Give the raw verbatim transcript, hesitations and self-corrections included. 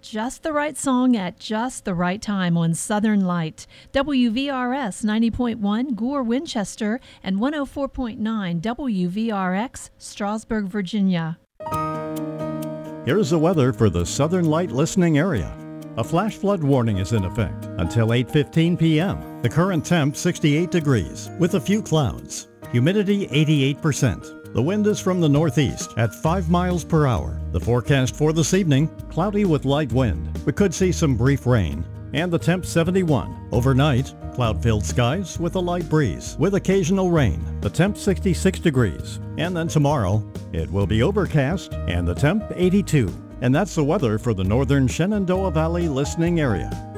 just the right song at just the right time on Southern Light. W V R S ninety point one, Gore, Winchester, and one oh four point nine W V R X, Strasburg, Virginia. Here's the weather for the Southern Light listening area. A flash flood warning is in effect until eight fifteen p.m. The current temp sixty-eight degrees with a few clouds. Humidity eighty-eight percent. The wind is from the northeast at five miles per hour. The forecast for this evening, cloudy with light wind. We could see some brief rain. And the temp seventy-one. Overnight, cloud-filled skies with a light breeze with occasional rain. The temp sixty-six degrees. And then tomorrow, it will be overcast and the temp eighty-two. And that's the weather for the northern Shenandoah Valley listening area.